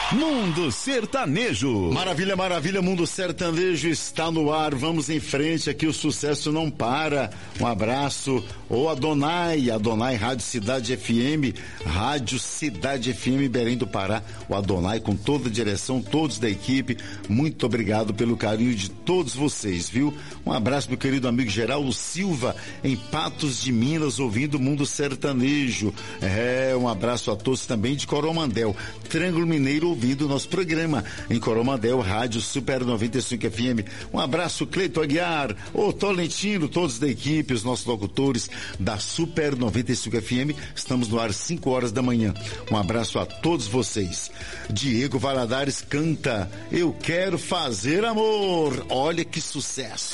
Mundo Sertanejo. Maravilha, maravilha, Mundo Sertanejo está no ar. Vamos em frente, aqui o sucesso não para. Um abraço, ô Adonai Rádio Cidade FM, Rádio Cidade FM Belém do Pará. O Adonai com toda a direção, todos da equipe. Muito obrigado pelo carinho de todos vocês, viu? Um abraço meu querido amigo Geraldo Silva, em Patos de Minas, ouvindo o Mundo Sertanejo. Um abraço a todos também de Coromandel, Triângulo Mineiro, ouvindo o nosso programa em Coromandel, Rádio Super 95 FM. Um abraço, Cleito Aguiar, o Tolentino, todos da equipe, os nossos locutores da Super 95 FM. Estamos no ar 5 horas da manhã. Um abraço a todos vocês. Diego Valadares canta Eu Quero Fazer Amor. Olha que sucesso.